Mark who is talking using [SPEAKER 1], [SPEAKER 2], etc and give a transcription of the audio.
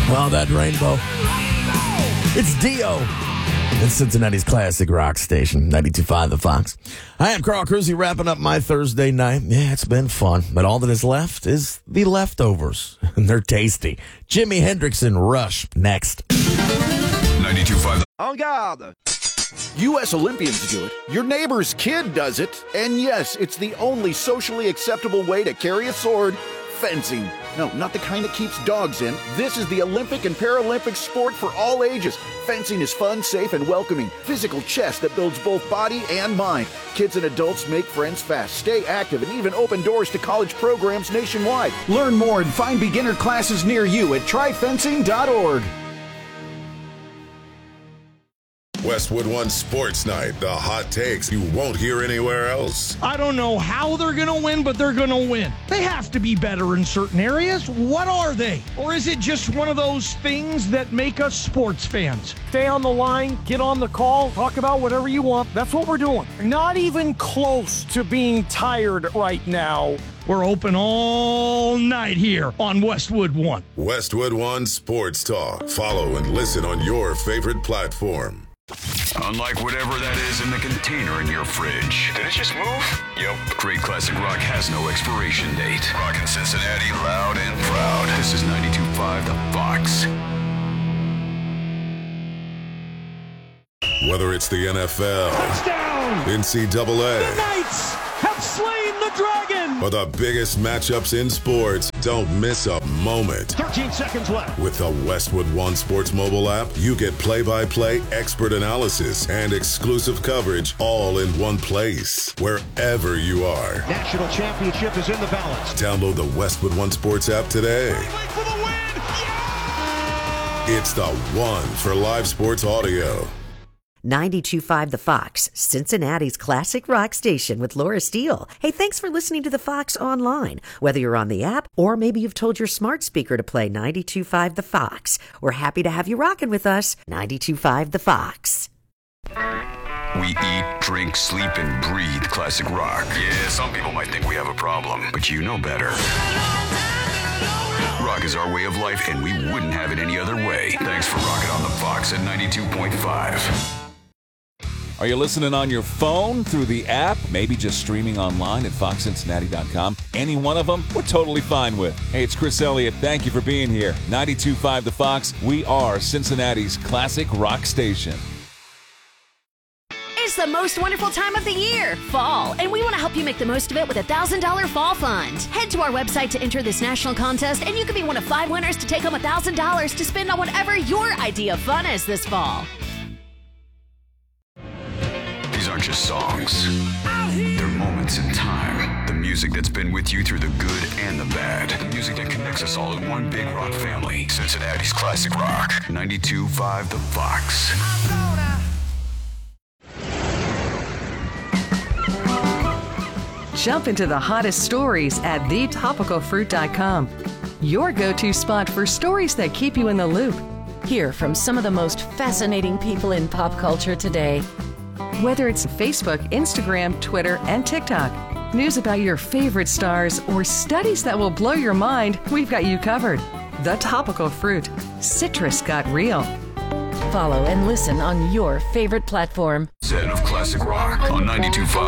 [SPEAKER 1] Oh, that rainbow. It's Dio. It's Cincinnati's classic rock station, 92.5 The Fox. I am Carl Cruzy, wrapping up my Thursday night. Yeah, it's been fun, but all that is left is the leftovers, and they're tasty. Jimi Hendrix and Rush, next.
[SPEAKER 2] 92.5
[SPEAKER 3] En garde! U.S. Olympians do it. Your neighbor's kid does it. And yes, it's the only socially acceptable way to carry a sword. Fencing. No, not the kind that keeps dogs in. This is the Olympic and Paralympic sport for all ages. Fencing is fun, safe, and welcoming. Physical chess that builds both body and mind. Kids and adults make friends fast, stay active, and even open doors to college programs nationwide. Learn more and find beginner classes near you at tryfencing.org.
[SPEAKER 2] Westwood One Sports Night. The hot takes you won't hear anywhere else.
[SPEAKER 4] I don't know how they're going to win, but they're going to win. They have to be better in certain areas. What are they? Or is it just one of those things that make us sports fans?
[SPEAKER 5] Stay on the line, get on the call, talk about whatever you want. That's what we're doing. Not even close to being tired right now.
[SPEAKER 4] We're open all night here on Westwood One.
[SPEAKER 2] Westwood One Sports Talk. Follow and listen on your favorite platform. Unlike whatever that is in the container in your fridge. Did it just move? Yep. Great classic rock has no expiration date. Rockin' Cincinnati loud and proud. This is 92.5 The Fox. Whether it's the NFL,
[SPEAKER 4] Touchdown!
[SPEAKER 2] NCAA,
[SPEAKER 4] The Knights have slain the dragon!
[SPEAKER 2] or the biggest matchups in sports, don't miss a moment.
[SPEAKER 4] 13 seconds left.
[SPEAKER 2] With the Westwood One Sports mobile app, you get play-by-play, expert analysis, and exclusive coverage all in one place, wherever you are.
[SPEAKER 6] National championship is in the balance.
[SPEAKER 2] Download the Westwood One Sports app today.
[SPEAKER 4] For the win! Yeah!
[SPEAKER 2] It's the one for live sports audio.
[SPEAKER 7] 92.5 The Fox, Cincinnati's classic rock station with Laura Steele. Hey, thanks for listening to The Fox online. Whether you're on the app or maybe you've told your smart speaker to play 92.5 The Fox. We're happy to have you rocking with us. 92.5 The Fox.
[SPEAKER 2] We eat, drink, sleep, and breathe classic rock. Yeah, some people might think we have a problem, but you know better. Rock is our way of life, and we wouldn't have it any other way. Thanks for rocking on The Fox at 92.5.
[SPEAKER 8] Are you listening on your phone, through the app, maybe just streaming online at foxcincinnati.com? Any one of them, we're totally fine with. Hey, it's Chris Elliott. Thank you for being here. 92.5 The Fox. We are Cincinnati's classic rock station.
[SPEAKER 9] It's the most wonderful time of the year, fall, and we want to help you make the most of it with a $1,000 fall fund. Head to our website to enter this national contest, and you could be one of 5 winners to take home $1,000 to spend on whatever your idea of fun is this fall.
[SPEAKER 2] These aren't just songs. They're moments in time. The music that's been with you through the good and the bad. The music that connects us all in one big rock family. Cincinnati's classic rock. 92.5 The Fox.
[SPEAKER 10] Jump into the hottest stories at thetopicalfruit.com. Your go-to spot for stories that keep you in the loop.
[SPEAKER 11] Hear from some of the most fascinating people in pop culture today.
[SPEAKER 10] Whether it's Facebook, Instagram, Twitter, and TikTok, news about your favorite stars, or studies that will blow your mind, we've got you covered. The Topical Fruit. Citrus got real.
[SPEAKER 11] Follow and listen on your favorite platform.
[SPEAKER 2] Set of classic rock on 92.5.